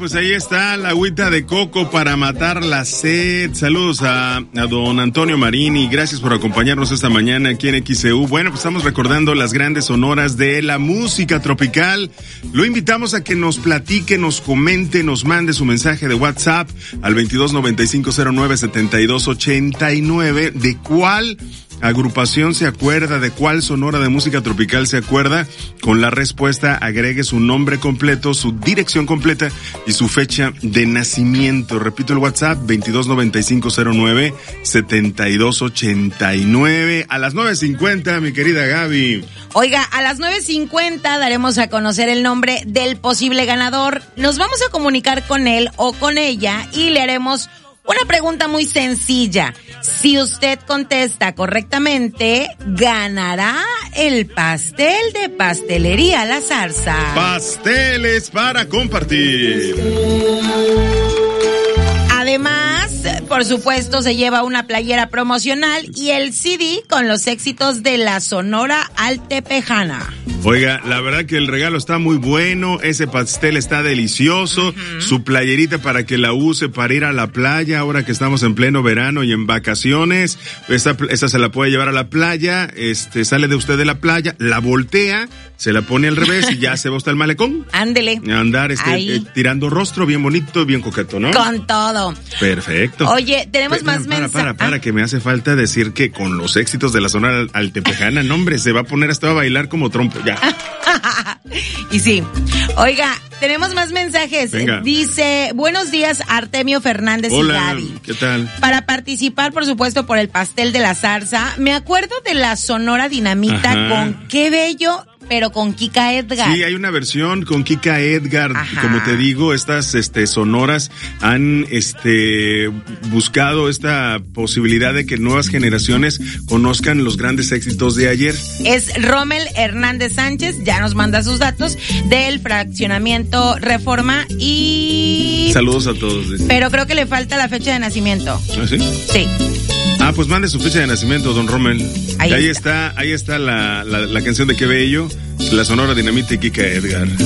pues ahí está la agüita de coco para matar la sed. Saludos a don Antonio Marini, gracias por acompañarnos esta mañana aquí en XCU. Bueno, pues estamos recordando las grandes sonoras de la música tropical. Lo invitamos a que nos platique, nos comente, nos mande su mensaje de WhatsApp al 2295097289. ¿De cuál agrupación se acuerda? ¿De cuál sonora de música tropical se acuerda? Con la respuesta agregue su nombre completo, su dirección completa y su fecha de nacimiento. Repito el WhatsApp, 2295097289. A las 9:50, mi querida Gaby. Oiga, a las 9:50 daremos a conocer el nombre del posible ganador. Nos vamos a comunicar con él o con ella y le haremos una pregunta muy sencilla. Si usted contesta correctamente, ganará el pastel de Pastelería La Zarza. Pasteles para compartir. Además, por supuesto, se lleva una playera promocional y el CD con los éxitos de la Sonora Altepejana. Oiga, la verdad que el regalo está muy bueno, ese pastel está delicioso, su playerita para que la use para ir a la playa ahora que estamos en pleno verano y en vacaciones. Esa se la puede llevar a la playa, sale de usted de la playa, la voltea, se la pone al revés y ya se va hasta el malecón. Ándele. Andar tirando rostro bien bonito, bien coqueto, ¿no? Con todo. Perfecto. Oye, tenemos más mensajes. Para, que me hace falta decir que con los éxitos de la Sonora Altepejana, no hombre, se va a poner hasta a bailar como trompo, ya. Y sí. Oiga, tenemos más mensajes. Venga. Dice, buenos días, Artemio Fernández. Hola, y Gaby. ¿qué tal? Para participar, por supuesto, por el pastel de la Zarza, me acuerdo de la Sonora Dinamita. Ajá. Con Qué Bello, pero con Kika Edgar. Sí, hay una versión con Kika Edgar. Ajá. Como te digo, estas sonoras han buscado esta posibilidad de que nuevas generaciones conozcan los grandes éxitos de ayer. Es Rommel Hernández Sánchez, ya nos manda sus datos del fraccionamiento Reforma y... Saludos a todos. Pero creo que le falta la fecha de nacimiento. ¿Ah, sí? Sí. Pues mande su fecha de nacimiento, don Rommel. Ahí está la canción de Qué Bello, la Sonora Dinamita y Kika Edgar.